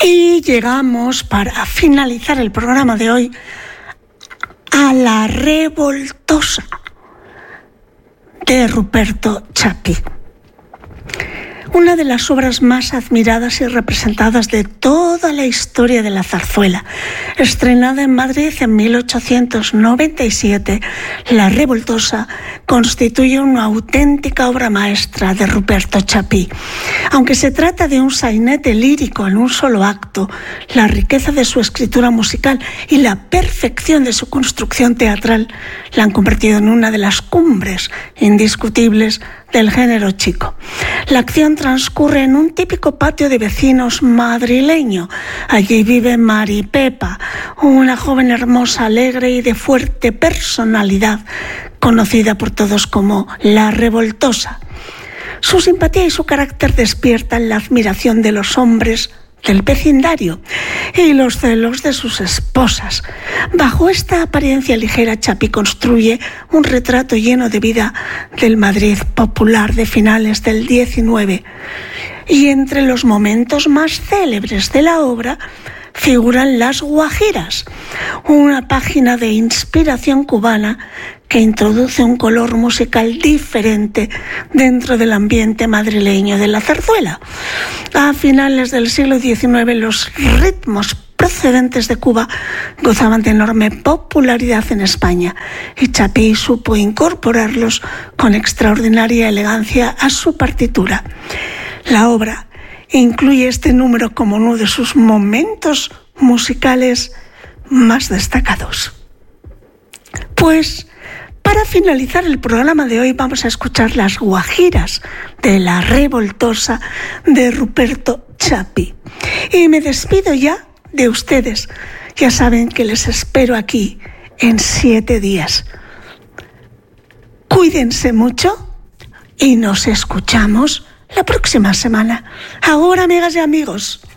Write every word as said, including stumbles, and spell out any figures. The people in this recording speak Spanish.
Y llegamos, para finalizar el programa de hoy, a La Revoltosa de Ruperto Chapí. Una de las obras más admiradas y representadas de toda la historia de la zarzuela. Estrenada en Madrid en mil ochocientos noventa y siete, La Revoltosa constituye una auténtica obra maestra de Ruperto Chapí. Aunque se trata de un sainete lírico en un solo acto, la riqueza de su escritura musical y la perfección de su construcción teatral la han convertido en una de las cumbres indiscutibles del género chico. La acción transcurre en un típico patio de vecinos madrileño. Allí vive Mari Pepa, una joven hermosa, alegre y de fuerte personalidad, conocida por todos como La Revoltosa. Su simpatía y su carácter despiertan la admiración de los hombres del vecindario y los celos de sus esposas. Bajo esta apariencia ligera, Chapí construye un retrato lleno de vida del Madrid popular de finales del diecinueve. Y entre los momentos más célebres de la obra figuran Las Guajiras, una página de inspiración cubana que introduce un color musical diferente dentro del ambiente madrileño de la zarzuela. A finales del siglo diecinueve, los ritmos procedentes de Cuba gozaban de enorme popularidad en España y Chapí supo incorporarlos con extraordinaria elegancia a su partitura. La obra incluye este número como uno de sus momentos musicales más destacados. Pues, para finalizar el programa de hoy, vamos a escuchar Las Guajiras de La Revoltosa de Ruperto Chapí. Y me despido ya de ustedes. Ya saben que les espero aquí en siete días. Cuídense mucho y nos escuchamos la próxima semana. Ahora, amigas y amigos.